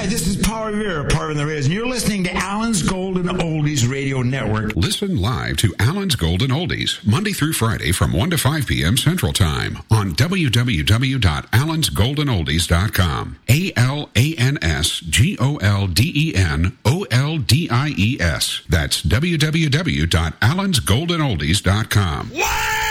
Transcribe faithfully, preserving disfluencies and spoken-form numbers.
Hi, this is Paul Revere, part of the Riz, and you're listening to Allen's Golden Oldies Radio Network. Listen live to Allen's Golden Oldies, Monday through Friday from one to five p.m. Central Time on w w w dot allens golden oldies dot com. A L A N S G O L D E N O L D I E S. That's w w w dot allens golden oldies dot com. Wow!